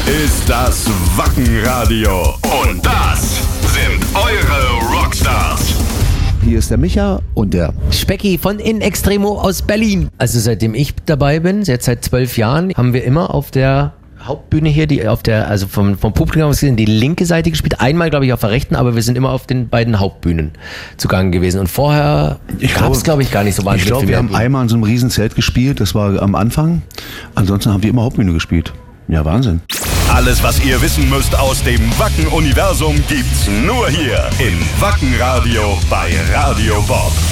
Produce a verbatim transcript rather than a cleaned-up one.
ist das Wackenradio. Und das sind eure Rockstars. Hier ist der Micha und der Specki von In Extremo aus Berlin. Also seitdem ich dabei bin, jetzt seit zwölf Jahren, haben wir immer auf der Hauptbühne hier, die auf der, also vom, vom Publikum aus gesehen, die linke Seite gespielt. Einmal, glaube ich, auf der rechten, aber wir sind immer auf den beiden Hauptbühnen zugange gewesen. Und vorher gab es, glaube ich, gar nicht so wahnsinnig Ich glaube, wir haben einmal in so einem Riesenzelt gespielt, das war am Anfang. Ansonsten haben wir immer Hauptbühne gespielt. Ja, Wahnsinn. Alles, was ihr wissen müsst aus dem Wacken-Universum, gibt's nur hier im Wackenradio bei Radio Bob.